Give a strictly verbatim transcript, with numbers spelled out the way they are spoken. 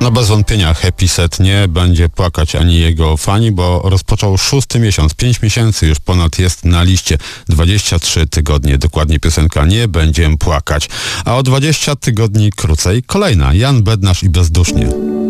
No bez wątpienia Happy Set nie będzie płakać ani jego fani, bo rozpoczął szósty miesiąc. Pięć miesięcy już ponad jest na liście. dwadzieścia trzy tygodnie. Dokładnie piosenka Nie będziemy płakać. A o dwadzieścia tygodni krócej kolejna. Jan Bednarz i Bezdusznie.